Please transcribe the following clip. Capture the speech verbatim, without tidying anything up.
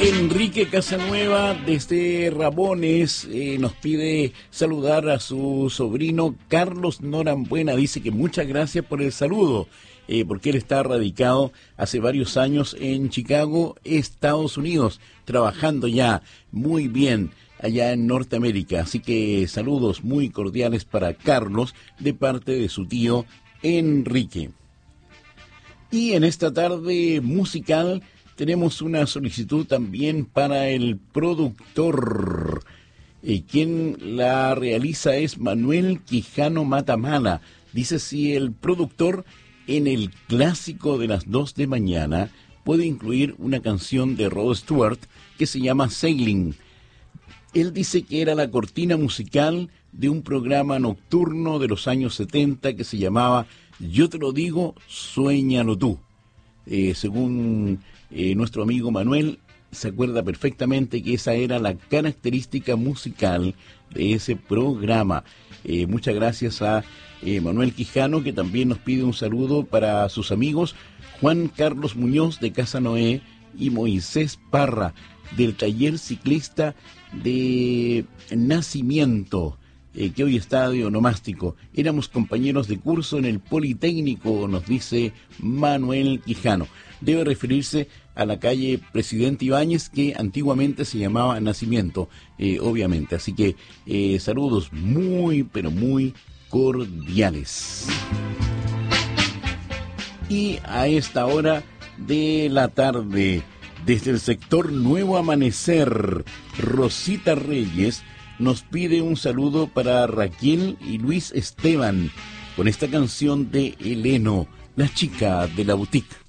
Enrique Casanueva desde Ramones eh, nos pide saludar a su sobrino Carlos Norambuena. Dice que muchas gracias por el saludo, eh, porque él está radicado hace varios años en Chicago, Estados Unidos, trabajando ya muy bien allá en Norteamérica. Así que saludos muy cordiales para Carlos de parte de su tío Enrique. Y en esta tarde musical tenemos una solicitud también para el productor. Eh, quien la realiza es Manuel Quijano Matamala. Dice si el productor en el clásico de las dos de mañana puede incluir una canción de Rod Stewart que se llama Sailing. Él dice que era la cortina musical de un programa nocturno de los años setenta que se llamaba Yo te lo digo, suéñalo tú. Eh, según eh, nuestro amigo Manuel, se acuerda perfectamente que esa era la característica musical de ese programa. Eh, muchas gracias a eh, Manuel Quijano, que también nos pide un saludo para sus amigos Juan Carlos Muñoz de Casa Noé y Moisés Parra del taller ciclista de Nacimiento, eh, que hoy está de onomástico. Éramos compañeros de curso en el Politécnico, nos dice Manuel Quijano. Debe referirse a la calle Presidente Ibáñez, que antiguamente se llamaba Nacimiento, eh, obviamente. Así que eh, saludos muy, pero muy cordiales. Y a esta hora de la tarde, desde el sector Nuevo Amanecer, Rosita Reyes nos pide un saludo para Raquel y Luis Esteban con esta canción de Heleno, la chica de la boutique.